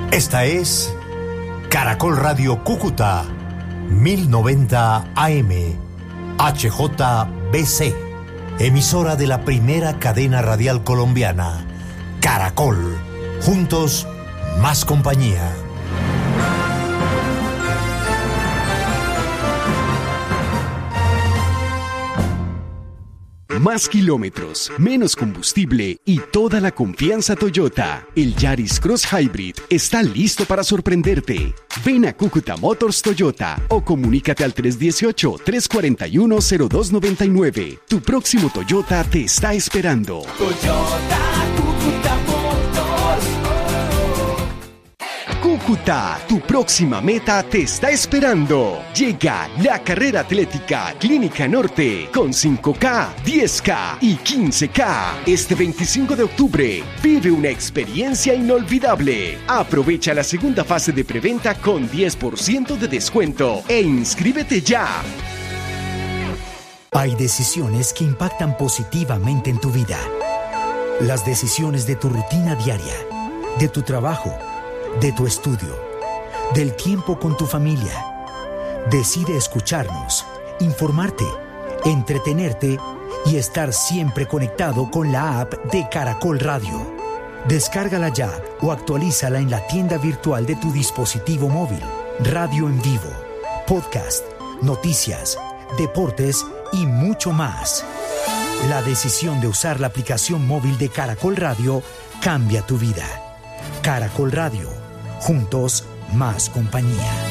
Esta es Caracol Radio Cúcuta, 1090 AM, HJBC, emisora de la primera cadena radial colombiana, Caracol. Juntos, más compañía. Más kilómetros, menos combustible y toda la confianza Toyota. El Yaris Cross Hybrid está listo para sorprenderte. Ven a Cúcuta Motors Toyota o comunícate al 318-341-0299. Tu próximo Toyota te está esperando. Toyota Cúcuta Motors. Cúcuta, tu próxima meta te está esperando. Llega la carrera atlética Clínica Norte con 5K, 10K y 15K. Este 25 de octubre, vive una experiencia inolvidable. Aprovecha la segunda fase de preventa con 10% de descuento e inscríbete ya. Hay decisiones que impactan positivamente en tu vida. Las decisiones de tu rutina diaria, de tu trabajo, de tu estudio, del tiempo con tu familia. Decide escucharnos, informarte, entretenerte y estar siempre conectado con la app de Caracol Radio. Descárgala ya o actualízala en la tienda virtual de tu dispositivo móvil. Radio en vivo, podcast, noticias, deportes y mucho más. La decisión de usar la aplicación móvil de Caracol Radio cambia tu vida. Caracol Radio. Juntos, más compañía.